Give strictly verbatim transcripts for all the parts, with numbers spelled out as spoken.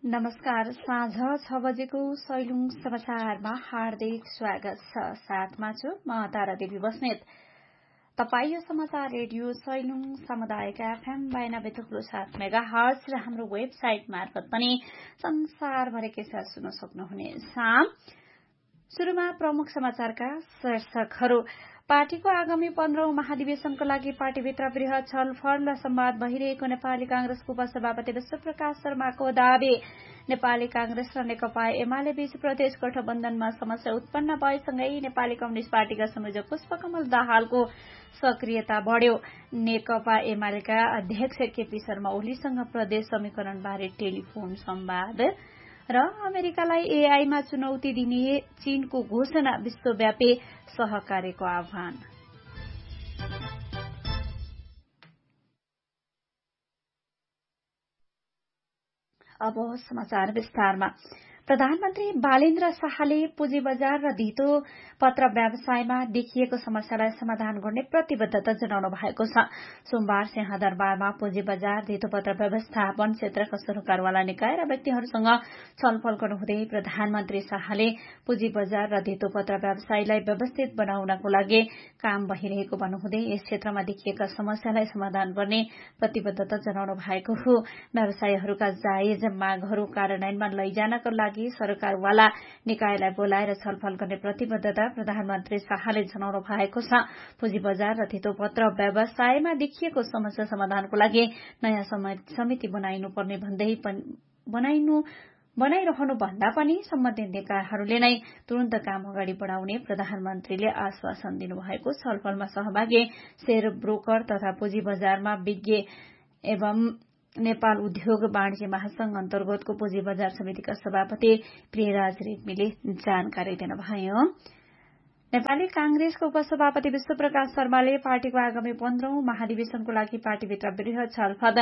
नमस्कार। साँझ छ बजेको सैलुङ समाचारमा हार्दिक स्वागत छ। साथमा छु म तारा देवी बस्नेत। तपाई यो समाचार रेडियो सैलुङ सामुदायिक एफएम बयानब्बे थुप्रो सात मेगा हर्ज र हाम्रो वेबसाइट मार्फत पनि संसारभरिकै साथ सुन्न सक्नुहुनेछ। शुरूमा प्रमुख समाचारका शीर्षकहरू। पार्टीको आगामी पन्ध्रौं महाधिवेशनको लागि पार्टीभित्र वृहत छलफल र संवाद भइरहेको नेपाली कांग्रेसको उपसभापति विश्वप्रकाश शर्माको दावी। नेपाली कांग्रेस र नेकपा एमाले बीच प्रदेश गठबन्धनमा समस्या उत्पन्न भएसँगै नेपाली कम्युनिष्ट पार्टीका संयोजक पुष्पकमल दाहालको सक्रियता बढ़्यो। नेकपा एमालेका अध्यक्ष केपी शर्मा ओलीसँग प्रदेश समीकरणबारे टेलिफोन संवाद र अमेरिकालाई एआईमा चुनौती दिने चीनको घोषणा, विश्वव्यापी सहकार्यको आह्वान। अब समाचार विस्तारमा। प्रधानमन्त्री बालेन्द्र शाहले पुँजी बजार र धितो पत्र व्यवसायमा देखिएको समस्यालाई समाधान गर्ने प्रतिबद्धता जनाउनु भएको छ। सोमबार सिंहदरबारमा पुँजी बजार, धितो पत्र व्यवस्थापन क्षेत्रका सरकारवाला निकाय र व्यक्तिहरूसँग छलफल गर्नुहुँदै प्रधानमन्त्री शाहले पुँजी बजार र धितो पत्र व्यवसायलाई व्यवस्थित बनाउनको लागि काम भइरहेको भन्नुहुँदै यस क्षेत्रमा देखिएका समस्यालाई समाधान गर्ने प्रतिबद्धता जनाउनु भएको हो। व्यवसायीहरूका जायज मागहरू कार्यान्वयनमा लैजानका लागि सरकारवाला निकायलाई बोलाएर छलफल गर्ने प्रतिबद्धता प्रधानमन्त्री शाहले जनाउनु भएको छ। पुँजी बजार र धितो पत्र व्यवसायमा देखिएको समस्या समाधानको लागि नयाँ समिति बनाइनुपर्ने भन्दै बनाइनु बनाइरहनु भन्दा पनि सम्बन्धित निकायहरूले नै तुरन्त काम अगाडि बढ़ाउने प्रधानमन्त्रीले आश्वासन दिनुभएको छलफलमा सहभागी शेयर ब्रोकर तथा पुँजी बजारमा विज्ञ एवं नेपाल उद्योग वाणिज्य महासंघ अन्तर्गतको पुँजी बजार समितिका सभापति प्रियराज रेग्मीले जानकारी दिनुभयो। नेपाली कांग्रेसको उपसभापति विश्वप्रकाश शर्माले पार्टीको आगामी पन्ध्रौं महाधिवेशनको लागि पार्टीभित्र वृहत छलफल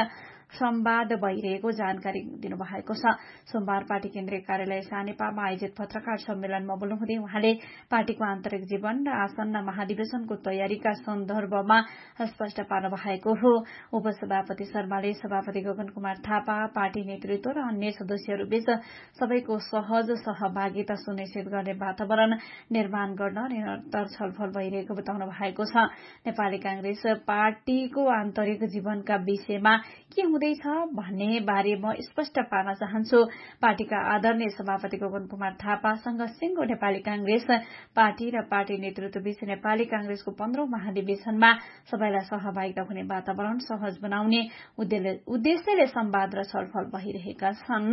संवाद भइरहेको जानकारी दिनुभएको छ। सोमबार पार्टी केन्द्रीय कार्यालय सानेपामा आयोजित पत्रकार सम्मेलनमा बोल्नुहुँदै उहाँले पार्टीको आन्तरिक जीवन र आसन्न महाधिवेशनको तयारीका सन्दर्भमा स्पष्ट पार्नु भएको हो। उपसभापति शर्माले सभापति गगन कुमार थापा, पार्टी नेतृत्व र अन्य सदस्यहरूबीच सबैको सहज सहभागिता सुनिश्चित गर्ने वातावरण निर्माण गर्न निरन्तर छलफल भइरहेको बताउनु भएको छ। नेपाली कांग्रेस पार्टीको आन्तरिक जीवनका विषयमा के हुँदैछ भन्ने बारे म स्पष्ट पार्न चाहन्छु। पार्टीका आदरणीय सभापति गगन कुमार थापासँग सिंगो नेपाली कांग्रेस पार्टी र पार्टी नेतृत्वबीच नेपाली कांग्रेसको पन्ध्रौं महाधिवेशनमा सबैलाई सहभागिता हुने वातावरण सहज बनाउने उद्देश्यले संवाद र छलफल भइरहेका छन्।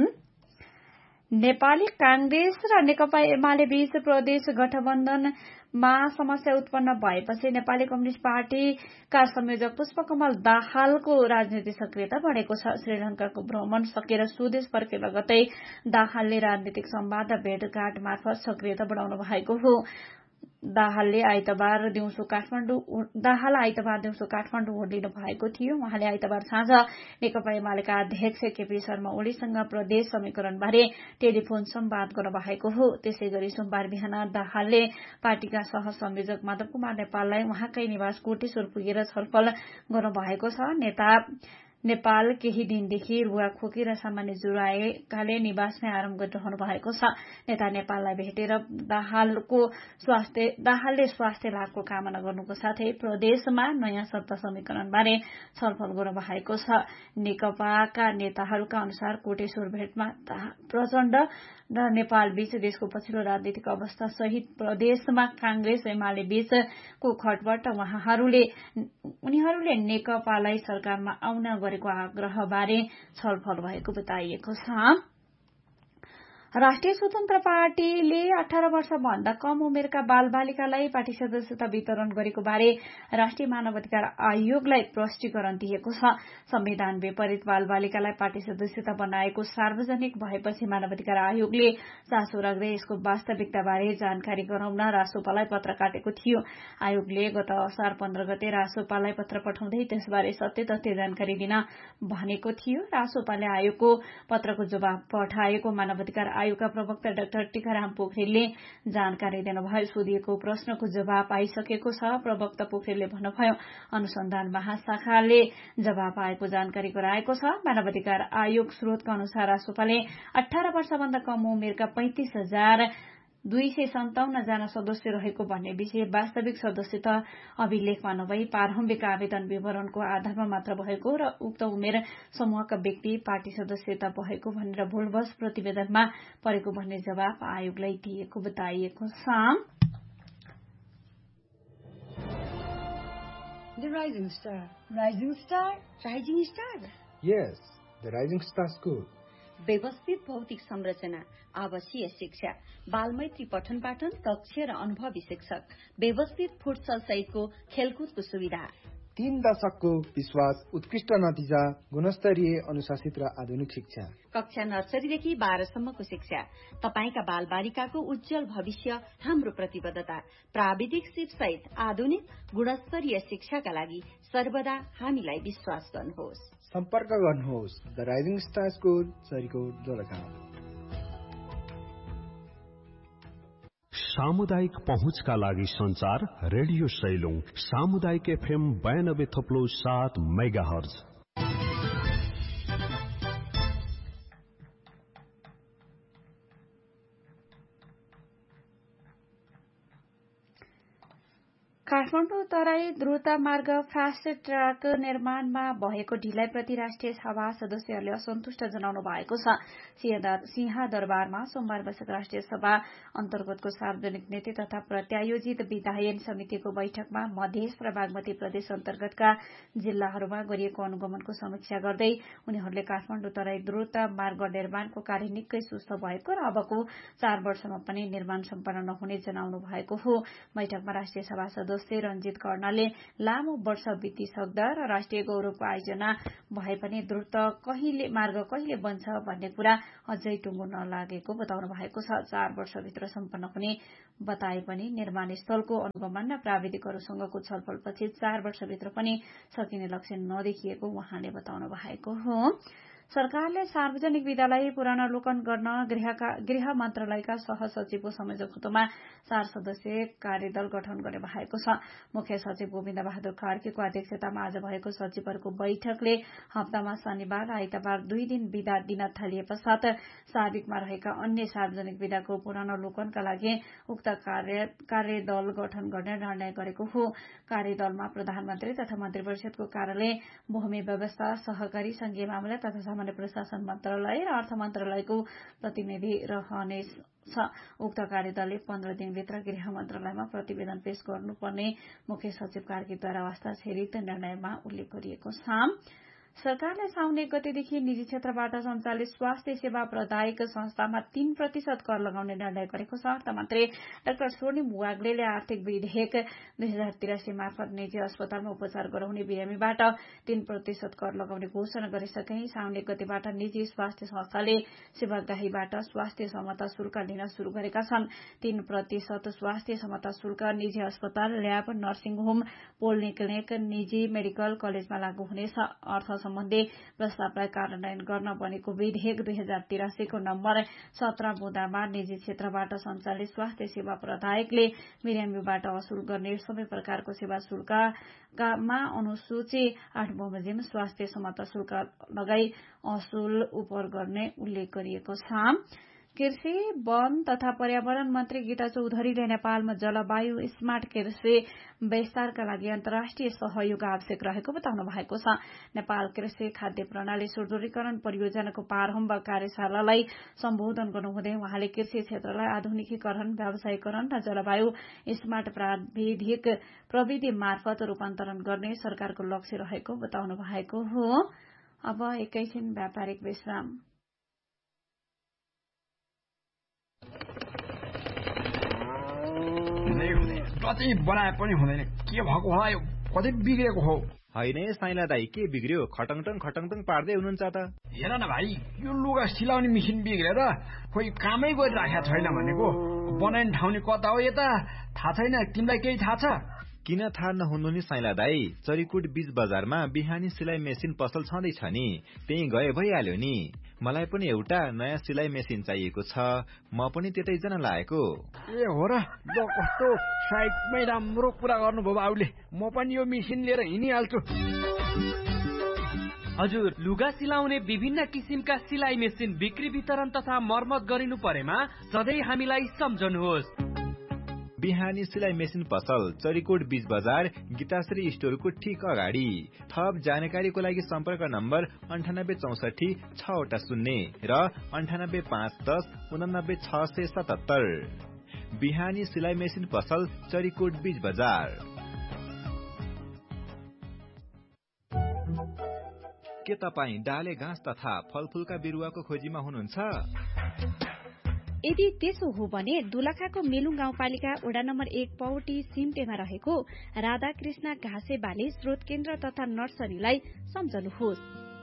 नेपाली कांग्रेस र नेकपा एमाले बीच प्रदेश गठबन्धनमा समस्या उत्पन्न भएपछि नेपाली कम्युनिष्ट पार्टीका संयोजक पुष्पकमल दाहालको राजनीतिक सक्रियता बढ़ेको छ। श्रीलंकाको भ्रमण सकेर स्वदेश फर्के लगतै दाहालले राजनीतिक संवाद र भेटघाट मार्फत सक्रियता बढ़ाउनु भएको हो। दाहालले आइतबार दिउँसो काठमाडौँ दाहाल आइतबार दिउँसो काठमाडौँ ओर्लिनु भएको थियो। उहाँले आइतबार साँझ नेकपा एमालेका अध्यक्ष केपी शर्मा ओलीसँग प्रदेश समीकरणबारे टेलिफोन संवाद गर्नुभएको हो। त्यसै गरी सोमबार बिहान दाहालले पार्टीका सह संयोजक माधव कुमार नेपाललाई उहाँकै निवास कोटेश्वर पुगेर छलफल गर्नुभएको छ। नेता नेपाल केही दिनदेखि रुवा खोकी र सामान्य ज्वरो आएकाले निवासमै आराम गरिरहनु भएको छ। नेता नेपाललाई भेटेर दाहालको स्वास्थ्य दाहालले स्वास्थ्य लाभको कामना गर्नुको साथै प्रदेशमा नयाँ सत्ता समीकरणबारे छलफल गर्नुभएको छ। नेकपाका नेताहरूका अनुसार कोटेश्वर भेटमा प्रचण्ड र नेपाल बीच देशको पछिल्लो राजनीतिक अवस्था सहित प्रदेशमा कांग्रेस एमाले बीचको खटपट उहाँहरूले उनीहरूले नेकपालाई सरकारमा आउन गरेको आग्रहबारे छलफल भएको बताइएको छ। राष्ट्रिय स्वतन्त्र पार्टीले अठार वर्ष भन्दा कम उमेरका बालबालिकालाई पार्टी सदस्यता वितरण गरेको बारे राष्ट्रिय मानव अधिकार आयोगलाई प्रष्टीकरण दिएको छ। संविधान विपरीत बालबालिकालाई पार्टी सदस्यता बनाएको सार्वजनिक भएपछि मानव अधिकार आयोगले चासो राख्दै यसको वास्तविकताबारे जानकारी गराउन रासोपालाई पत्र काटेको थियो। आयोगले गत असार पन्ध्र गते रासोपालाई पत्र पठाउँदै त्यसबारे सत्य तथ्य जानकारी दिन भनेको थियो। रासोपाले आयोगको पत्रको जवाब पठाएको मानव अधिकार आयोगका प्रवक्ता डाक्टर टीकाराम पोखरेलले जानकारी दिनुभयो। सोधिएको प्रश्नको जवाब आइसकेको छ। प्रवक्ता पोखरेलले भन्नुभयो, अनुसन्धान महाशाखाले जवाब आएको जानकारी गराएको छ। मानवाधिकार आयोग स्रोतका अनुसार रासोपाले अठार वर्षभन्दा कम उमेरका पैंतिस हजार दुई सय सन्ताउन्न जना सदस्य रहेको भन्ने विषय वास्तविक सदस्यता अभिलेखमा नभई प्रारम्भिक आवेदन विवरणको आधारमा मात्र भएको र उक्त उमेर समूहका व्यक्ति पार्टी सदस्यता भएको भनेर भूलवश प्रतिवेदनमा परेको भन्ने जवाब आयोगलाई दिएको बताइएको छ। The Rising Star. Rising Star? Rising Star? Yes, the Rising Star School. व्यवस्थित भौतिक संरचना, आवासीय शिक्षा, बालमैत्री पठन पाठन कक्ष र अनुभवी शिक्षक, व्यवस्थित फुटसल सहितको खेलकुदको सुविधा, तीन दशकको विश्वास, उत्कृष्ट नतिजा, गुणस्तरीय अनुशासित र आधुनिक शिक्षा, कक्षा नर्सरीदेखि बाह्रसम्मको शिक्षा, तपाईका बाल बालिकाको उज्जवल भविष्य हाम्रो प्रतिबद्धता, प्राविधिक सिप सहित आधुनिक गुणस्तरीय शिक्षाका लागि सर्वदा हामीलाई विश्वास गर्नुहोस्। सम्पर्क गर्नुहोस् the rising star school, Charikot, Dolakha. सामुदायिक पहुँचका लागि संचार रेडियो सैलुङ सामुदायिक एफएम बयानब्बे थप्लो सात मेगाहर्ज। काठमाडौँ तराई द्रुत मार्ग फास्ट ट्र्याक निर्माणमा भएको ढिलाइप्रति राष्ट्रिय सभा सदस्यहरूले असन्तुष्ट जनाउनु भएको छ। सिंहदरबारमा सोमबार बसेको राष्ट्रिय सभा अन्तर्गतको सार्वजनिक नीति तथा प्रत्यायोजित विधायन समितिको बैठकमा मधेस र बागमती प्रदेश अन्तर्गतका जिल्लाहरूमा गरिएको अनुगमनको समीक्षा गर्दै उनीहरूले काठमाडौँ तराई द्रुत मार्ग निर्माणको कार्य निकै सुस्त भएको र अबको चार वर्षमा पनि निर्माण सम्पन्न नहुने जनाउनु भएको हो। बैठकमा राष्ट्रिय सभा सदस्य रञ्जित कर्णले लामो वर्ष बितिसक्दा र राष्ट्रिय गौरवको आयोजना भए पनि द्रुत कहिले मार्ग कहिले बन्छ भन्ने कुरा अझै टुङ्गो नलागेको बताउनु भएको छ। चार वर्षभित्र सम्पन्न हुने बताए पनि निर्माण स्थलको अनुगमन र प्राविधिकहरूसँगको छलफलपछि चार वर्षभित्र पनि सकिने लक्ष्य नदेखिएको उहाँले बताउनु भएको हो। सरकारले सार्वजनिक विद्यालय पुनरावलोकन गर्न गृह मन्त्रालयका सहसचिवको संयोजकत्वमा चार सदस्यीय कार्यदल गठन गर्ने भएको छ। मुख्य सचिव गोविन्द बहादुर कार्कीको अध्यक्षतामा आज भएको सचिवहरूको बैठकले हप्तामा शनिबार आइतबार दुई दिन विदा दिन थालिए पश्चात साबिकमा रहेका अन्य सार्वजनिक विधाको पुनरावलोकनका लागि उक्त कार्यदल गठन गर्ने निर्णय गरेको हो। कार्यदलमा प्रधानमन्त्री तथा मन्त्री परिषदको कार्यालय, भूमि व्यवस्था, सहकारी संघीय मामला तथा सामान्य प्रशासन मन्त्रालय र अर्थ मन्त्रालयको प्रतिनिधि रहनेछ। उक्त कार्यदलले पन्ध्र दिनभित्र गृह मन्त्रालयमा प्रतिवेदन पेश गर्नुपर्ने मुख्य सचिव कार्कीद्वारा हस्ताक्षरित निर्णयमा उल्लेख गरिएको छ। सरकारले साउन एक गतेदेखि निजी क्षेत्रबाट सञ्चालित स्वास्थ्य सेवा प्रदायक संस्थामा तीन प्रतिशत कर लगाउने निर्णय गरेको छ। अर्थमन्त्री डाक्टर स्वर्णिम वाग्लेले आर्थिक विधेयक दुई हजार तिरासी मार्फत निजी अस्पतालमा उपचार गराउने बिरामीबाट तीन प्रतिशत कर लगाउने घोषणा गरिसके साउन एक गतेबाट निजी स्वास्थ्य संस्थाले सेवाग्राहीबाट स्वास्थ्य क्षमता शुल्क लिन शुरू गरेका छन्। तीन प्रतिशत स्वास्थ्य क्षमता शुल्क निजी अस्पताल, ल्याब, नर्सिङ होम, पोलिक्लिनिक, निजी मेडिकल कलेजमा लागू हुनेछ। अर्थ सम्बन्धी प्रस्तावलाई कार्यान्वयन गर्न बनेको विधेयक दुई हजार तिरासीको नम्बर सत्र बुँदामा निजी क्षेत्रबाट सञ्चालित स्वास्थ्य सेवा प्रदायकले बिरामीबाट असुल गर्ने सबै प्रकारको सेवा शुल्कमा अनुसूची आठ बमोजिम स्वास्थ्य क्षमता शुल्क लगाई असुल उपर गर्ने उल्लेख गरिएको छ। कृषि, वन तथा पर्यावरण मन्त्री गीता चौधरीले नेपालमा जलवायु स्मार्ट कृषि विस्तारका लागि अन्तर्राष्ट्रिय सहयोग आवश्यक रहेको बताउनु भएको छ। नेपाल कृषि खाद्य प्रणाली सुदृढीकरण परियोजनाको प्रारम्भ कार्यशालालाई सम्बोधन गर्नुहुँदै उहाँले कृषि क्षेत्रलाई आधुनिकीकरण, व्यावसायीकरण र जलवायु स्मार्ट प्राविधिक प्रविधि मार्फत रूपान्तरण गर्ने सरकारको लक्ष्य रहेको बताउनु भएको हो। अब एकैछिन व्यापारिक विश्राम। कतै बनाए पनि हुँदैन, के भएको होला, यो कतै बिग्रेको हो। होइन साइला दाई, के बिग्रियो? खटङटङ खटङटङ पार्दै हुनुहुन्छ त। हेर न भाइ, यो लुगा सिलाउने मेसिन बिग्रेर खोइ कामै गरिराखेको छैन भनेको। बनाउने ठाउँ नि कता हो यता थाहा छैन, तिमीलाई केही थाहा छ? किन थाहा नहुनु नि साइला दाई, चरीकुट बीच बजारमा बिहानी सिलाइ मेसिन पसल छँदैछ नि, त्यही गए भइहाल्यो नि। मलाई पनि एउटा नयाँ सिलाइ मेसिन चाहिएको छ, म पनि त्यतै जान लागेको। ए हो र, ल कस्तो साइडमै राम्रो कुरा गर्नुभयो बाबुले, म पनि यो मेसिन लिएर हिँडिहाल्छु। हजुर, लुगा सिलाउने विभिन्न किसिमका सिलाइ मेसिन बिक्री वितरण तथा मर्मत गरिनु परेमा सधैँ हामीलाई सम्झनुहोस्। बिहानी सिलाइ मेसिन पसल, चरीकोट बीच बजार, गीताश्री स्टोरको ठीक अगाडि। थप जानकारीको लागि सम्पर्क नम्बर अन्ठानब्बे चौसठी छवटा शून्य र अन्ठानब्बे पाँच दस उनानब्बे छ सय सतहत्तर। बिहानी सिलाइ मेसिन पसल, चरीकोट बीच बजार। के तपाईँ डाले घाँस तथा फलफूलका बिरुवाको खोजीमा हुनुहुन्छ? यदि त्यसो हो भने दोलखाको मेलुङ गाउँपालिका वडा नम्बर एक पौटी सिम्टेमा रहेको राधाकृष्ण घाँसे बाली स्रोत केन्द्र तथा नर्सरीलाई सम्झनुहोस्।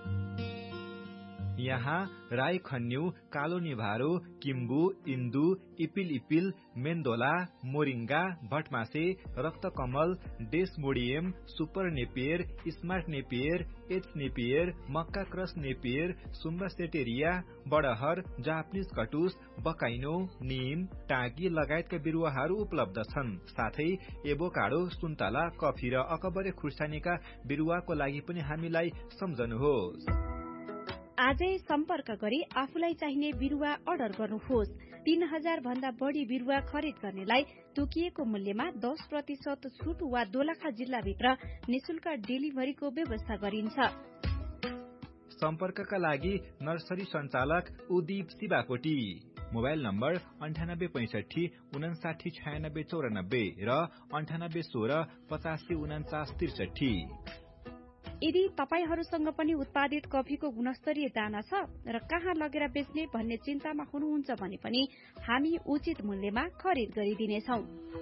यहाँ राई खन्यु, कालो निभारो, किम्बु, इन्दु, इपिल इपिल, मेन्दोला, moringa, भटमासे, रक्तकमल, डेसमोडियम, super Napier, smart Napier, H Napier, मक्का क्रस नेपियर, सुम्बा सेटेरिया, बडहर, जापानिज कटुस, बकाइनो, निम, टाँकी लगायतका बिरुवाहरू उपलब्ध छन्। साथै एभोकाडो, सुन्तला, कफी र अकबरे खुर्सानीका बिरुवाको लागि पनि हामीलाई सम्झनुहोस्। आजै सम्पर्क गरी आफूलाई चाहिने बिरुवा अर्डर गर्नुहोस्। तीन हजार भन्दा बढी बिरुवा खरिद गर्नेलाई तोकिएको मूल्यमा दस प्रतिशत छुट वा दोलखा जिल्लाभित्र निशुल्क डेलिभरीको व्यवस्था गरिन्छ। सम्पर्कका लागि नर्सरी सञ्चालक उदीप शिवाकोटी, मोबाइल नम्बर अन्ठानब्बे पैंसठी उनासाठी छयानब्बे चौरानब्बे र अन्ठानब्बे सोह्र पचासी उनाचास त्रिसठी। यदि तपाईहरूसँग पनि उत्पादित कफीको गुणस्तरीय दाना छ र कहाँ लगेर बेच्ने भन्ने चिन्तामा हुनुहुन्छ भने पनि हामी उचित मूल्यमा खरिद गरिदिनेछौं।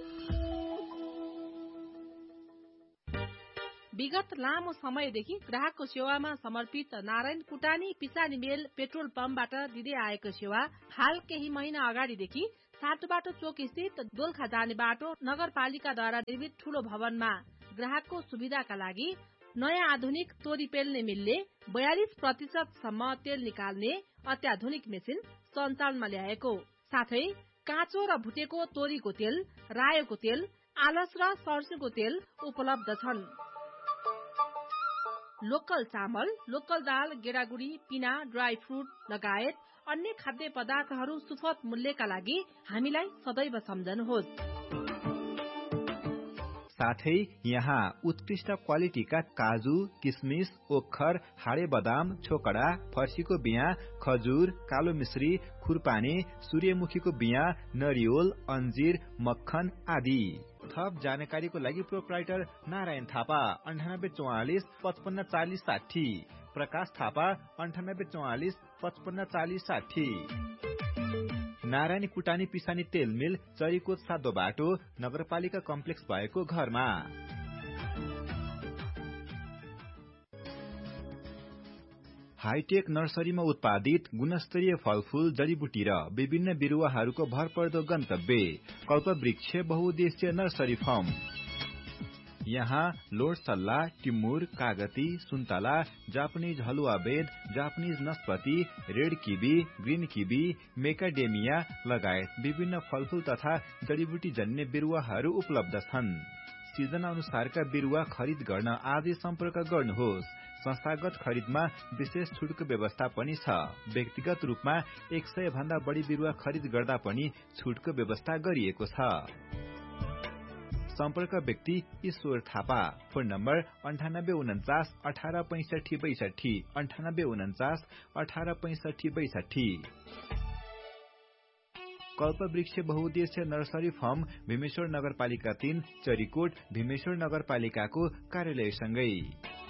विगत लामो समयदेखि ग्राहकको सेवामा समर्पित नारायण कुटानी पिसानी मेल पेट्रोल पम्पबाट दिँदै आएको सेवा हाल केही महिना अगाडिदेखि सातोबाटो चोक स्थित दोलखा जाने बाटो नगरपालिकाद्वारा निर्मित ठूलो भवनमा ग्राहकको सुविधाका लागि नयाँ आधुनिक तोरी पेल्ने मिलले बयालिस प्रतिशत सम्म तेल निकाल्ने अत्याधुनिक मेसिन सञ्चालनमा ल्याएको साथै काँचो र भुटेको तोरीको तेल, रायोको तेल, आलस र सर्स्युको तेल उपलब्ध छन्। लोकल चामल, लोकल दाल, गेडागुडी, पिना, ड्राई फ्रुट लगायत अन्य खाद्य पदार्थहरू सुपथ मूल्यका लागि हामीलाई सदैव सम्झनुहोस्। साथै यहाँ उत्कृष्ट क्वालिटीका काजु, किसमिस, ओखर, हाडे बदाम, छोकडा, फर्सीको बिया, खजुर, कालो मिश्री, खुरपानी, सूर्यमुखीको बिया, नरिवल, अन्जीर, मक्खन आदि। थप जानकारीको लागि प्रोप्राइटर नारायण थापा अन्ठानब्बे चौवालिस पचपन्न चालिस साठी, प्रकाश थापा अन्ठानब्बे चौवालिस पचपन्न चालिस साठी। नारायणी कुटानी पिसानी तेल मिल, चरीकोट सातो बाटो, नगरपालिका कम्प्लेक्स भएको घरमा। हाईटेक नर्सरीमा उत्पादित गुणस्तरीय फलफूल, जडीबुटी र विभिन्न बिरुवाहरूको भरपर्दो गन्तव्य कल्पवृक्ष बहुउद्देश्य नर्सरी फर्म। यहाँ लोड सल्ला, टिमुर, कागती, सुन्तला, जापानिज हलुवा बेद, Japanese नस्पति, red kiwi, green kiwi, मेकाडेमिया लगायत विभिन्न फलफूल तथा जडीबुटी जन्य बिरुवाहरू उपलब्ध छन्। सिजन अनुसारका बिरुवा खरिद गर्न आजै सम्पर्क गर्नुहोस्। संस्थागत खरिदमा विशेष छुटको व्यवस्था पनि छ। व्यक्तिगत रूपमा एक सय भन्दा बढी बिरुवा खरिद गर्दा पनि छुटको व्यवस्था गरिएको छ। सम्पर्क व्यक्ति ईश्वर थापा, फोन नम्बर अन्ठानब्बे उन्चास अठार पैंसठी बैसठी, अन्ठानब्बे उन्चास अठार पैंसठी बैसठी। कल्पवृक्ष बहुउद्देश्य नर्सरी फर्म भीमेश्वर नगरपालिका तीन, चरीकोट, भीमेश्वर नगरपालिकाको कार्यालयसँगै।